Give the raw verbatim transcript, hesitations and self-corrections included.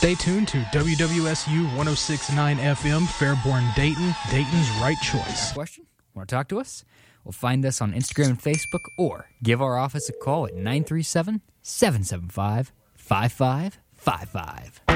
Stay tuned to W W S U one oh six point nine F M, Fairborn, Dayton, Dayton's right choice. Question? Want to talk to us? Well, find us on Instagram and Facebook or give our office a call at nine three seven, seven seven five, five five five five.